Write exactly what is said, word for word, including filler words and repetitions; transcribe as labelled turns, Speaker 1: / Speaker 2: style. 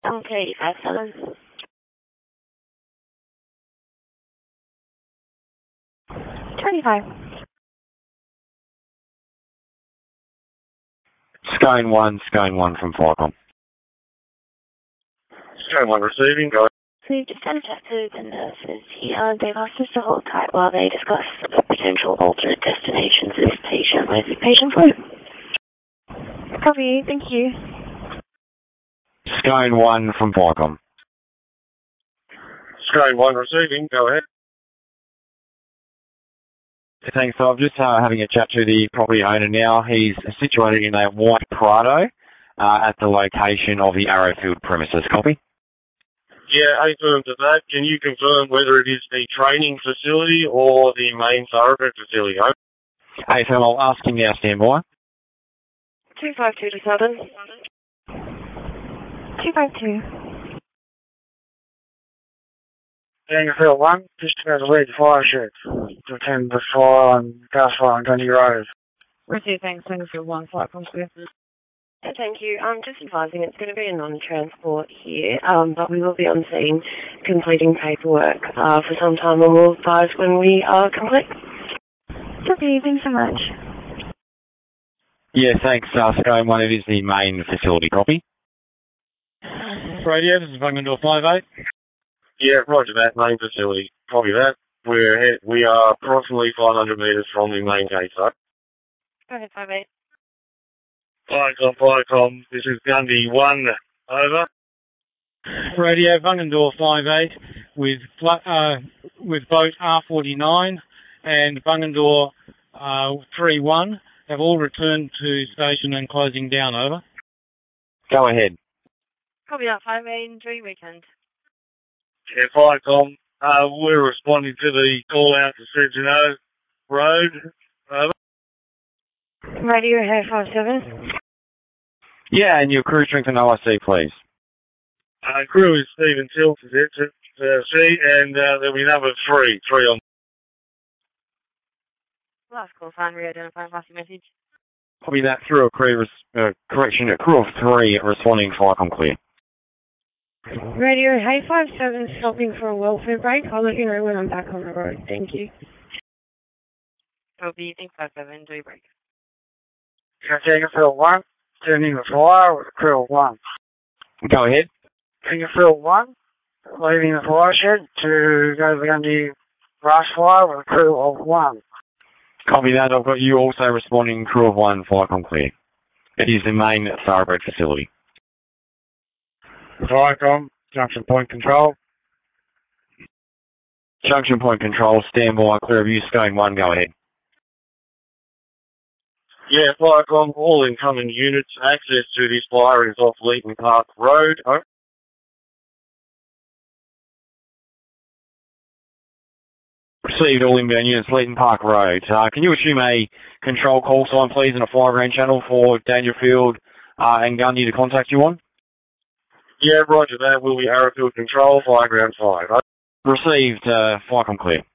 Speaker 1: Okay, five seven. Twenty-five.
Speaker 2: Scone one, Scone one from Flycom.
Speaker 3: Scone one receiving, go ahead.
Speaker 1: So we've just had a chat to the nurses here. They've asked us to hold tight while they discuss potential alternate destinations for this patient. Where's the patient from? Copy, thank you.
Speaker 2: Scone one from Flycom.
Speaker 3: Scone one receiving, go ahead.
Speaker 2: Thanks. So I'm just uh, having a chat to the property owner now. He's situated in a white Prado uh, at the location of the Arrowfield premises. Copy?
Speaker 3: Yeah, affirm to that. Can you confirm whether it is the training facility or the main thoroughbred facility?
Speaker 2: Hey, so I'll ask him now, stand by.
Speaker 1: two five two to seven. two five two.
Speaker 4: Dangerfield one, just to go to lead fire shed to attend the fire on gas fire on Gundy Road.
Speaker 1: Receive, thanks. Dangerfield one, flight from Swift. Thank you. I'm just advising it's going to be a non-transport here, um, but we will be on scene completing paperwork uh, for some time, and we'll advise when we are complete. Okay, thanks so much.
Speaker 2: Yeah, thanks, uh, Scone one. It is the main facility. Copy?
Speaker 4: Radio, this is Bungendore five eight.
Speaker 3: Yeah, roger that, main facility. Copy that. We're he- we are approximately five hundred metres from the main gate, sir.
Speaker 1: Go ahead, five eight.
Speaker 3: Flycom, Flycom, this is Gundy one, over.
Speaker 4: Radio, Bungendore five eight with fl- uh, with boat R forty-nine and Bungendore uh, three one have all returned to station and closing down, over.
Speaker 2: Go ahead.
Speaker 1: Copy that, five eight. Enjoy your weekend.
Speaker 3: Yeah, Flycom, uh, we're responding to the call out to Sergino Road, over.
Speaker 1: Radio, here, five seven.
Speaker 2: Yeah, and your crew strength and O I C, please.
Speaker 3: Uh, crew is Stephen Tilt, is it, uh, C, and uh, there'll be number three, three on.
Speaker 1: Last call, sign, re-identify, pass your message.
Speaker 2: Copy that through a crew, res- uh, correction, a crew of three responding Flycom clear.
Speaker 1: Radio, hey, five seven, stopping for a welfare break. I'll let you know when I'm back on the road. Thank you. Copy, thanks, five seven, enjoy your break.
Speaker 4: Dangerfield one, turning the fire with a crew of one.
Speaker 2: Go ahead.
Speaker 4: Dangerfield one, leaving the fire shed to go to the Gundy Rush fire with a crew of one.
Speaker 2: Copy that. I've got you also responding crew of one, Flycom clear. It is the main thoroughbred facility.
Speaker 4: Flycom, junction point control.
Speaker 2: Junction point control, stand by, clear of you, Scone one, go ahead.
Speaker 3: Yeah, Flycom, all incoming units, access to this fire is off Leeton Park Road. Oh.
Speaker 2: Received all inbound units, Leeton Park Road. Uh, can you assume a control call sign, please, and a fire ground channel for Dangerfield uh, and Gundy to contact you on?
Speaker 3: Yeah, roger that. Will be Arrowfield Control, Fire Ground five.
Speaker 2: Received, uh, Flycom clear.